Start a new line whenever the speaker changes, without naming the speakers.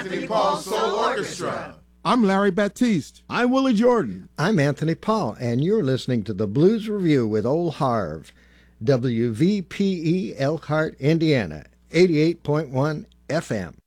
Anthony Paul Soul Orchestra.
I'm Larry Baptiste.
I'm Willie Jordan.
I'm Anthony Paul, and you're listening to the Blues Review with Old Harv, WVPE Elkhart, Indiana, 88.1 FM.